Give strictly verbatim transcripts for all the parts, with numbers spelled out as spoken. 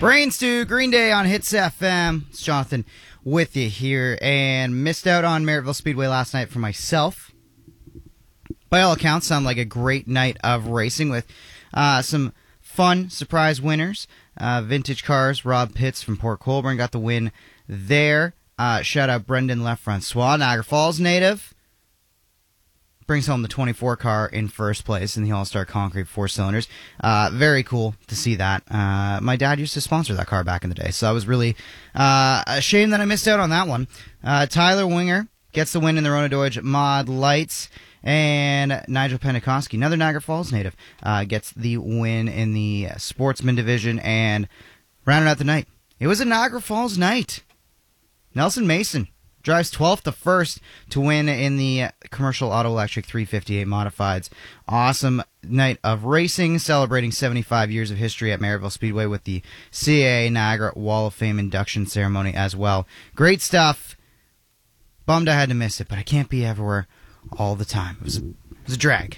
Brains to Green Day on Hits F M. It's Jonathan with you here, and missed out on Merrittville Speedway last night for myself. By all accounts, sounded like a great night of racing with uh, some fun surprise winners. Uh, vintage cars, Rob Pitts from Port Colborne got the win there. Uh, shout out Brendan Lefrancois, Niagara Falls native. Brings home the twenty-four car in first place in the All-Star Concrete four cylinders. Uh, very cool to see that. Uh, my dad used to sponsor that car back in the day, so I was really uh, ashamed that I missed out on that one. Uh, Tyler Winger gets the win in the Rona Dodge Mod Lights, and Nigel Pentecoski, another Niagara Falls native, uh, gets the win in the Sportsman division and rounded out the night. It was a Niagara Falls night. Nelson Mason drives twelfth to first to win in the Commercial Auto Electric three fifty-eight Modifieds. Awesome night of racing, celebrating seventy-five years of history at Merrittville Speedway with the C A A Niagara Wall of Fame induction ceremony as well. Great stuff. Bummed I had to miss it, but I can't be everywhere all the time. It was a, it was a drag.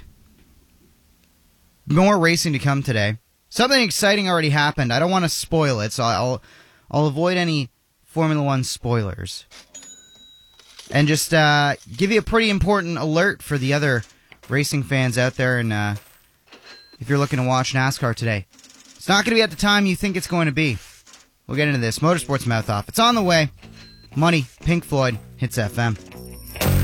More racing to come today. Something exciting already happened. I don't want to spoil it, so I'll I'll avoid any Formula One spoilers. And just uh, give you a pretty important alert for the other racing fans out there. And uh, if you're looking to watch NASCAR today, it's not going to be at the time you think it's going to be. We'll get into this. Motorsports Mouth Off. It's on the way. Money, Pink Floyd, Hits F M.